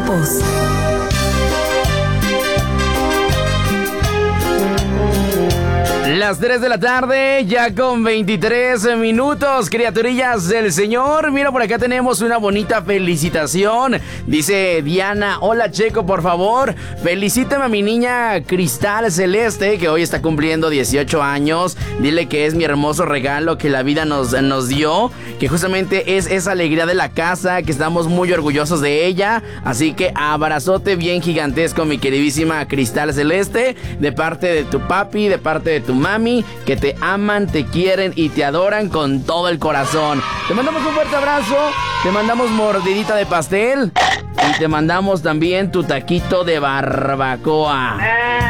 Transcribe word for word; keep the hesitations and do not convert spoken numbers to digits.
horóscopos. Las tres de la tarde, ya con veintitrés minutos, criaturillas del Señor. Mira, por acá tenemos una bonita felicitación. Dice Diana: hola Checo, por favor, felicítame a mi niña Cristal Celeste, que hoy está cumpliendo dieciocho años. Dile que es mi hermoso regalo que la vida nos, nos dio, que justamente es esa alegría de la casa, que estamos muy orgullosos de ella. Así que abrazote bien gigantesco, mi queridísima Cristal Celeste, de parte de tu papi, de parte de tu mami, que te aman, te quieren y te adoran con todo el corazón. Te mandamos un fuerte abrazo, te mandamos mordidita de pastel y te mandamos también tu taquito de barbacoa.